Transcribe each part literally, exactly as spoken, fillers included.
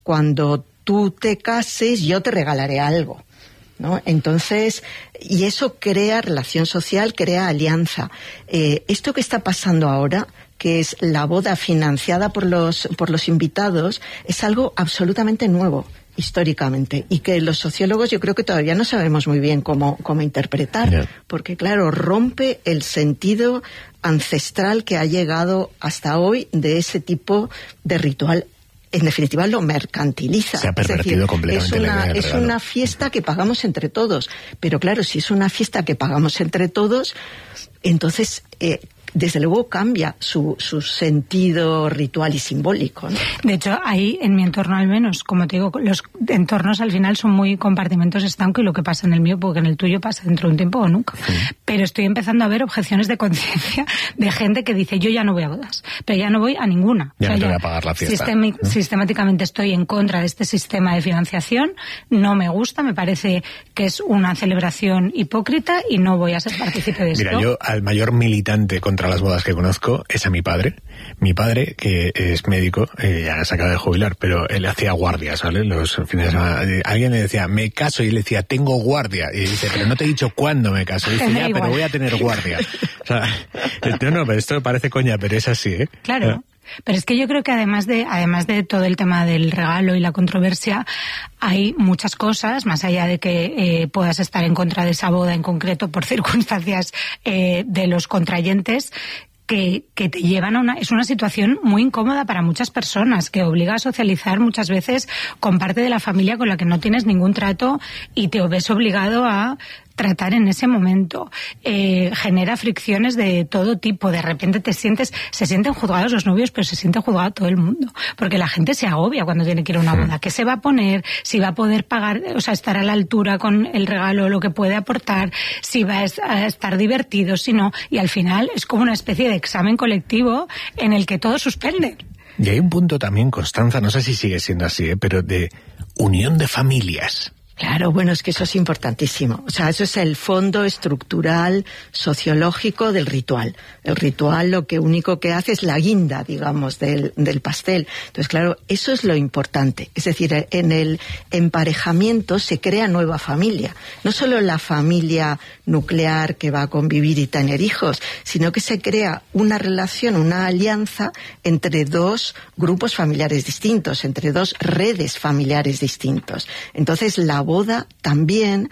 cuando tú te cases yo te regalaré algo, ¿no? Entonces, y eso crea relación social, crea alianza. Eh, esto que está pasando ahora, que es la boda financiada por los, por los invitados, es algo absolutamente nuevo históricamente, y que los sociólogos yo creo que todavía no sabemos muy bien cómo, cómo interpretar, yeah. porque claro, rompe el sentido ancestral que ha llegado hasta hoy de ese tipo de ritual. En definitiva lo mercantiliza. Se ha pervertido es decir, completamente es una, la idea del es regalo. una fiesta que pagamos entre todos, pero claro, si es una fiesta que pagamos entre todos, entonces eh, desde luego cambia su, su sentido ritual y simbólico, ¿no? De hecho, ahí, en mi entorno al menos, como te digo, los entornos al final son muy compartimentos estancos, y lo que pasa en el mío, porque en el tuyo pasa dentro de un tiempo o nunca. Sí. Pero estoy empezando a ver objeciones de conciencia de gente que dice, yo ya no voy a bodas, pero ya no voy a ninguna. Ya o sea, no te ya voy a pagar la fiesta. Sistemi- ¿no? Sistemáticamente estoy en contra de este sistema de financiación, no me gusta, me parece que es una celebración hipócrita y no voy a ser partícipe de esto. Mira, yo al mayor militante contra las bodas que conozco es a mi padre. Mi padre, que es médico, eh, ya se acaba de jubilar, pero él hacía guardias, ¿vale? Los fines de semana. Alguien le decía, me caso, y él le decía, tengo guardia. Y dice, pero no te he dicho cuándo me caso. Y dice, ya, igual. Pero voy a tener guardia. O sea, no, no, pero esto parece coña, pero es así, ¿eh? Claro. Pero es que yo creo que además de además de todo el tema del regalo y la controversia, hay muchas cosas, más allá de que eh, puedas estar en contra de esa boda en concreto por circunstancias eh, de los contrayentes, Que, que te llevan a una... Es una situación muy incómoda para muchas personas, que obliga a socializar muchas veces con parte de la familia con la que no tienes ningún trato y te ves obligado a tratar en ese momento. Eh, genera fricciones de todo tipo. De repente te sientes... Se sienten juzgados los novios, pero se siente juzgado todo el mundo. Porque la gente se agobia cuando tiene que ir a una boda. ¿Qué se va a poner? Si va a poder pagar, o sea, estar a la altura con el regalo, lo que puede aportar, si va a estar divertido, si no. Y al final es como una especie de examen colectivo en el que todos suspenden. Y hay un punto también, Constanza, no sé si sigue siendo así, ¿eh? Pero de unión de familias. Claro, bueno, es que eso es importantísimo. O sea, eso es el fondo estructural, sociológico del ritual. El ritual lo que único que hace es la guinda, digamos, del, del pastel. Entonces, claro, eso es lo importante. Es decir, en el emparejamiento se crea nueva familia. No solo la familia nuclear que va a convivir y tener hijos, sino que se crea una relación, una alianza entre dos grupos familiares distintos, entre dos redes familiares distintos. Entonces, la boda también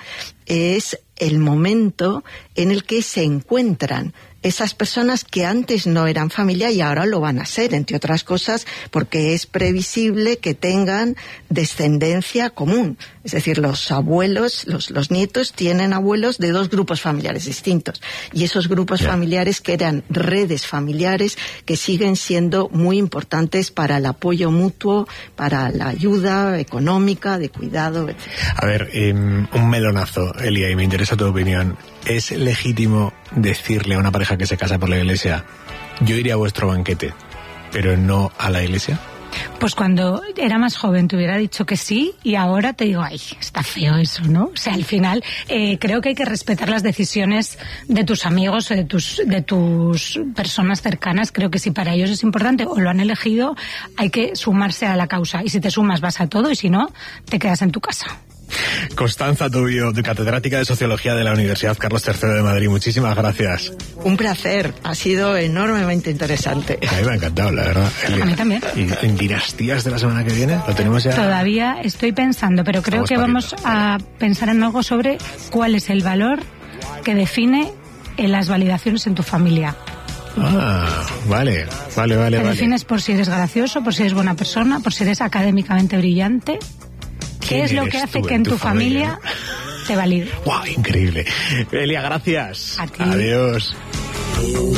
es el momento en el que se encuentran esas personas que antes no eran familia y ahora lo van a ser, entre otras cosas porque es previsible que tengan descendencia común. Es decir, los abuelos, los, los nietos tienen abuelos de dos grupos familiares distintos. Y esos grupos yeah. familiares crean redes familiares que siguen siendo muy importantes para el apoyo mutuo, para la ayuda económica, de cuidado, etcétera. A ver, eh, un melonazo, Elia, y me interesa tu opinión. ¿Es legítimo decirle a una pareja que se casa por la iglesia, yo iría a vuestro banquete, pero no a la iglesia? Pues cuando era más joven te hubiera dicho que sí, y ahora te digo, ay, está feo eso, ¿no? O sea, al final eh, creo que hay que respetar las decisiones de tus amigos o de tus, de tus personas cercanas. Creo que si para ellos es importante o lo han elegido, hay que sumarse a la causa. Y si te sumas vas a todo, y si no, te quedas en tu casa. Constanza Tubio, catedrática de Sociología de la Universidad Carlos tercero de Madrid. Muchísimas gracias. Un placer. Ha sido enormemente interesante. A mí me ha encantado, la verdad. A mí también. ¿Y en dinastías de la semana que viene? ¿Lo tenemos ya? Todavía estoy pensando, pero creo Estamos que vamos a pensar en algo sobre cuál es el valor que define en las validaciones en tu familia. Ah, vale, vale, vale. Te vale. defines por si eres gracioso, por si eres buena persona, por si eres académicamente brillante. ¿Qué es lo que hace que en tu, tu familia, familia te valide? ¡Wow! Increíble. Elia, gracias. A ti. Adiós.